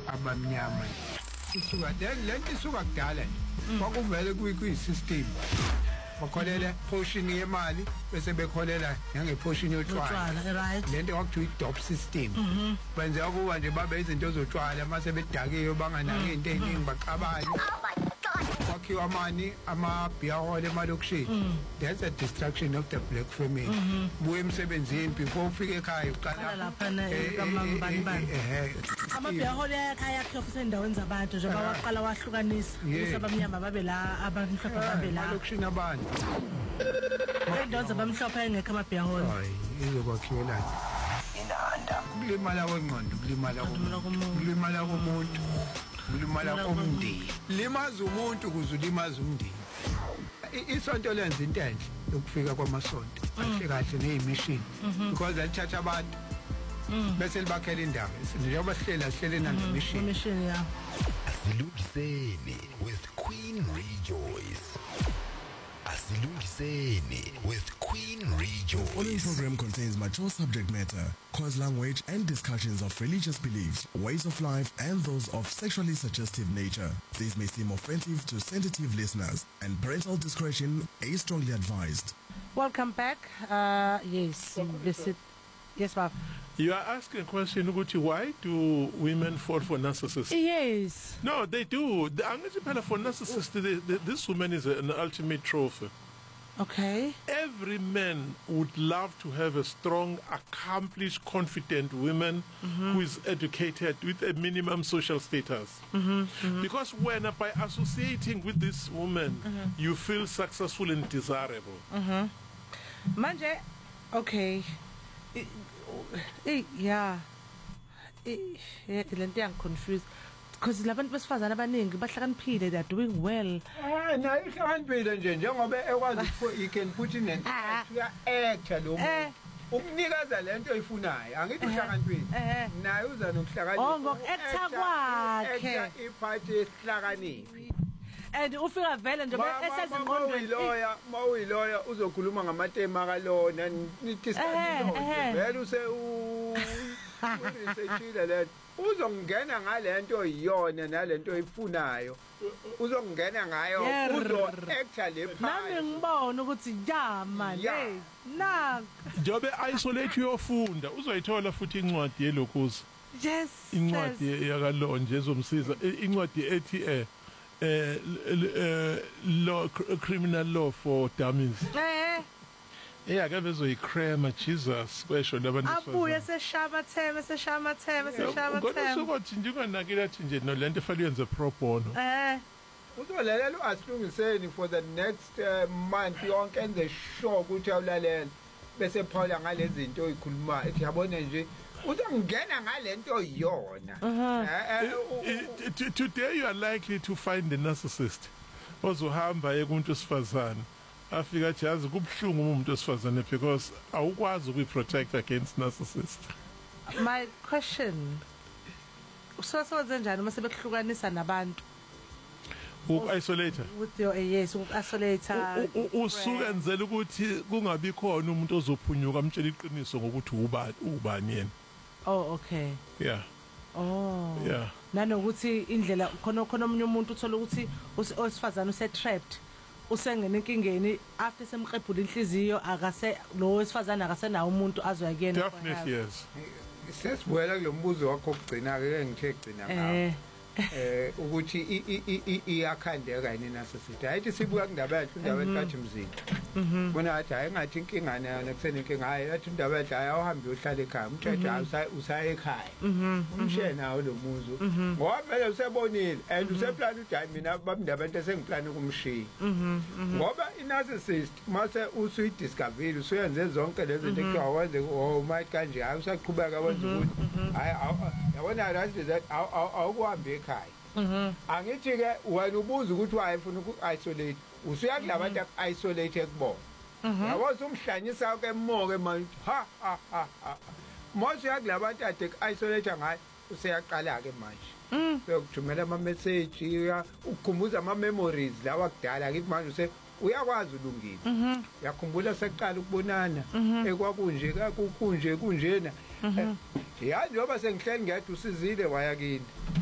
abamnyama isuka lento isuka kudala nje kwakuvele kuyisystem bakholela portion yemali bese bekholela nangeportion yotshwala right lento kwakuthiwa i-dop system benzeka kuba nje babe izinto zotshwala mase bedakiwe banganaki into eziningi baqabane kwakhiwa amani ama-beer hall emalokishini that's a destruction of the black family buye emsebenzini before ufike ekhaya uqala lapha kamambanibani ama-beer hall ayakhiwa futhi endaweni zabantu njengoba waqala wahlukanisa ukuthi abamnyama babe la abamhlophe babe la emalokishini abantu ey'ndaweni zabamhlophe ayengekho ama-beer hall hayi izokwakhiwelani inanda kulimala kwengqondo kulimala komuntu ulimala komndeni limaza umuntu ukuze ulimaza umndeni isonto lenza into enhle ukufika kwamasonto kahle kahle nezimishini because alithatha abantu bese libakhela indawo njengoba sihlele nemishini ya Asilungiseni with Queen Rejoice. Asilungiseni with Queen The following Rejoice. program contains mature subject matter, coarse language, and discussions of religious beliefs, ways of life, and those of sexually suggestive nature. These may seem offensive to sensitive listeners, and parental discretion is strongly advised. welcome back yes visit yes Bob You are asking a question, Uguchi, why do women fall for narcissists? yes No, they do. Angithi phela for narcissists, this woman is an ultimate trophy. okay Every man would love to have a strong, accomplished, confident woman who is educated with a minimum social status. Because when by associating with this woman, you feel successful and desirable. manje okay yeah lento yangiconfuse because labantu besifazana abaningi bahlakaniphile they are doing well nayo ihlakaniphile nje njengoba ekwazi you can put in an act uya-acta lo muntu ukunikeza lento oyifunayo angithi uhlakaniphile naye uza nokuhlakanipha ngoku-acta kwakhe iphathi yesihlakaniphi and ufika vele nje esezingqondweni mawuyiloya uzokhuluma ngamatema kalona vele useshile lento uzongena ngalento oyiyona nalento oyifunayo uzongena ngayo uzo-acta le nami ngibona ukuthi yama le nak Njobe isolate uyofunda uzoyithola futhi incwadi yelokhuza. yes Incwadi yakalonje ezomsiza incwadi ethi law criminal law for dummies. Ake bezoyikrema Jesus kwesho labantu abuye seshamatheme kodwa sokuthi njengonakile athi nje no lento efanele yenze pro bono. uzolalela u-asilungiseni for the next month yonke enze sure ukuthi awulalela bese phawula ngalezi zinto oyikhulumayo ethi yabona nje uzongena ngalento oyiyona Today you are likely to find the narcissist ozohamba kumuntu osifazana afika athi yazi kubhlungu umuntu osifazane because awukwazi ukuyi-protect against narcissist. my question usewenze njani uma sebekuhlukanisa nabantu Uku-isolator with your yes uku-isolate usuke enzela ukuthi kungabi khona umuntu ozophunyuka amtshela iqiniso ngokuthi ubani yena. oh okay Yeah. oh Yeah. nanokuthi indlela khona omunye umuntu uthola ukuthi owesifazana use-trapped usengena enkingeni after semqebhula inhliziyo lo wesifazana akasenawo umuntu azoyakuyena Definitely yes. sesibuyela kulo mbuzo wakho okugcina-ke engithe gcina ngawo ukuthi iyakhandeka yini narcissist hayithi sibuka kundaba yathi indaba ethathi mzini bona athi hayi ngathi inkinga nayo nakusenenkinga hayi athi indaba yathi hayi awuhambe uyohlala ekhaya umthetho usaya ekhaya umshiye nawo lo muzo ngoba vele usebonile and useplani ukuthi hayi mina babindaba into esengiplani ukumshiya ngoba i-narcissist mase usuyidiscavile usuyenze zonke lezi zinto ekuthiwa wenze mayithi kanje hayi usaqhubeka wenza ukuthi hayi yabona narcissist awukuhambe ekhaya angithi-ke wena ubuza ukuthi wayefuna uku-isolate usuya kula bantu aku-isolate kubona yabo usumhlanyisa-ke mo-ke manje mose kula bantu ade ku-isolate ngayo useyaqala-ke manje uyokuthumela ama-message ukukhumbuza ama-memories lawa kudala kithi manje uyakwazi ulungile uyakhumbula sekuqala ukubonana ekwakunje kunjena yazi njengoba sengihleli ngedwa usizile waya kini